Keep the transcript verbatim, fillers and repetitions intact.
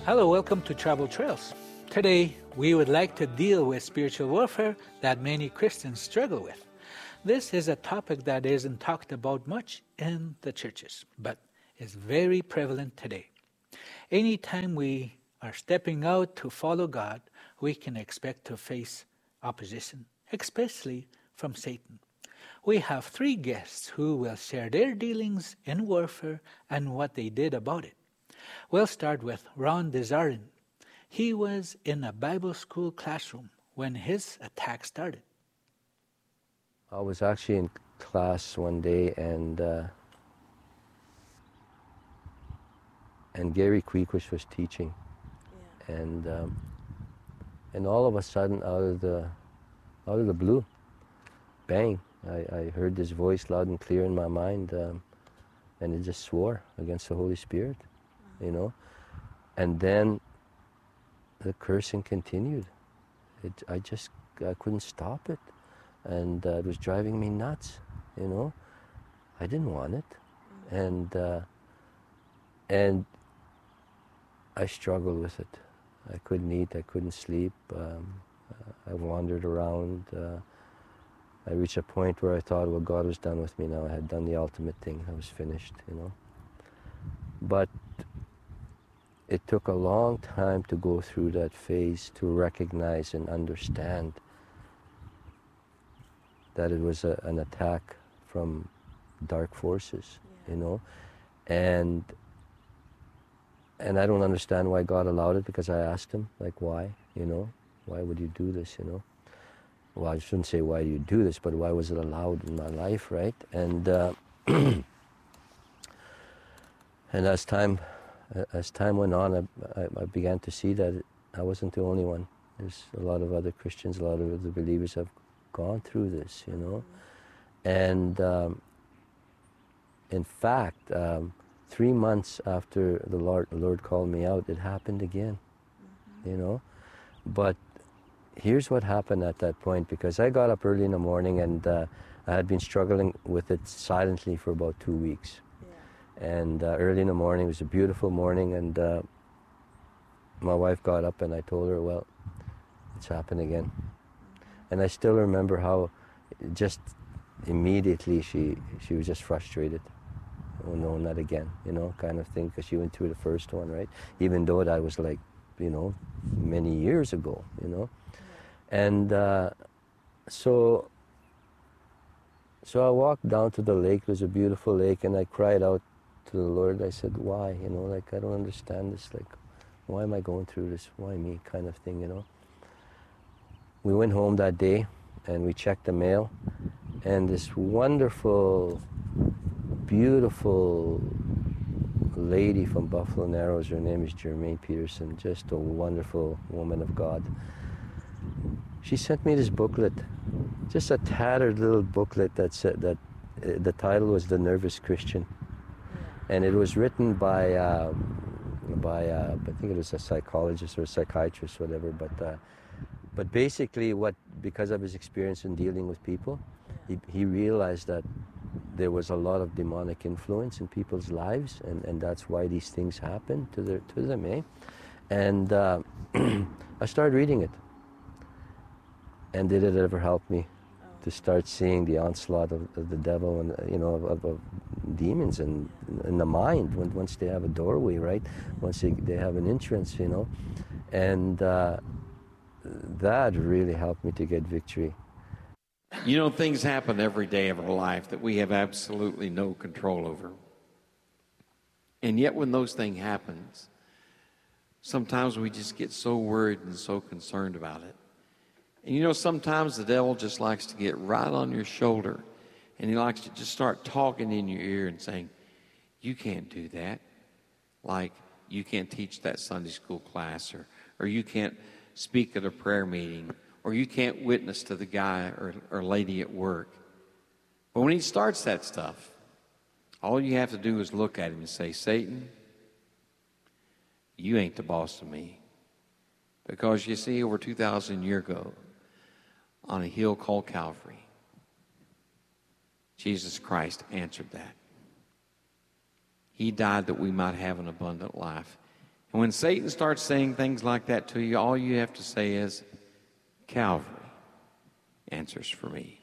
Hello, welcome to Travel Trails. Today, we would like to deal with spiritual warfare that many Christians struggle with. This is a topic that isn't talked about much in the churches, but is very prevalent today. Anytime we are stepping out to follow God, we can expect to face opposition, especially from Satan. We have three guests who will share their dealings in warfare and what they did about it. We'll start with Ron Desarin. He was in a Bible school classroom when his attack started. I was actually in class one day, and uh, and Gary Queequist was teaching, yeah. and um, and all of a sudden, out of the out of the blue, bang! I, I heard this voice loud and clear in my mind, um, and it just swore against the Holy Spirit, uh-huh. you know, and then the cursing continued. It, I just I couldn't stop it. And uh, it was driving me nuts, you know. I didn't want it, and uh, and I struggled with it. I couldn't eat, I couldn't sleep. Um, uh, I wandered around. Uh, I reached a point where I thought, well, God was done with me now. I had done the ultimate thing. I was finished, you know. But it took a long time to go through that phase to recognize and understand that it was a, an attack from dark forces, yeah. you know, and and I don't understand why God allowed it, because I asked him, like, why, you know, why would you do this, you know? Well, I shouldn't say why do you do this, but why was it allowed in my life, right? And uh, and as time as time went on, I, I, I began to see that I wasn't the only one. There's a lot of other Christians, a lot of other believers have gone through this, you know, and um, in fact, um, three months after the Lord, the Lord called me out, it happened again, mm-hmm. you know. But here's what happened at that point, because I got up early in the morning, and uh, I had been struggling with it silently for about two weeks. Yeah. And uh, early in the morning, it was a beautiful morning, and uh, my wife got up, and I told her, well, it's happened again. And I still remember how just immediately she she was just frustrated. Oh no, not again, you know, kind of thing, because she went through the first one, right? Even though that was like, you know, many years ago, you know. Yeah. And uh, so, so I walked down to the lake. It was a beautiful lake, and I cried out to the Lord. I said, why, you know, like, I don't understand this, like, why am I going through this? Why me, kind of thing, you know. We went home that day, and we checked the mail, and this wonderful, beautiful lady from Buffalo Narrows, her name is Jermaine Peterson, just a wonderful woman of God. She sent me this booklet, just a tattered little booklet that said that uh, the title was The Nervous Christian, and it was written by, uh, by uh, I think it was a psychologist or a psychiatrist, whatever, but uh, But basically, what because of his experience in dealing with people, he, he realized that there was a lot of demonic influence in people's lives, and, and that's why these things happen to their to them, eh? And uh, I started reading it. And did it ever help me to start seeing the onslaught of, of the devil and you know of, of, of demons in in the mind when, once they have a doorway, right? Once they they have an entrance, you know, and. Uh, That really helped me to get victory. You know, things happen every day of our life that we have absolutely no control over. And yet when those things happen, sometimes we just get so worried and so concerned about it. And you know, sometimes the devil just likes to get right on your shoulder, and he likes to just start talking in your ear and saying, you can't do that. Like, you can't teach that Sunday school class, or, or you can't speak at a prayer meeting, or you can't witness to the guy or, or lady at work. But when he starts that stuff, all you have to do is look at him and say, Satan, you ain't the boss of me. Because you see, over two thousand years ago, on a hill called Calvary, Jesus Christ answered that. He died that we might have an abundant life. And when Satan starts saying things like that to you, all you have to say is, Calvary answers for me.